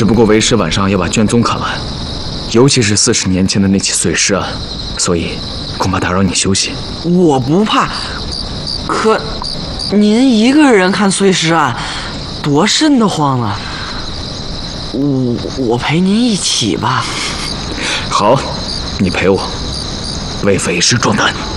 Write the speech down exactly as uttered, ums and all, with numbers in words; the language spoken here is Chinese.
只不过为师晚上要把卷宗看完，尤其是四十年前的那起碎尸案，所以恐怕打扰你休息。 我不怕，可您一个人看碎尸案，多瘆得慌啊！我我陪您一起吧。 好，你陪我，为匪师壮胆。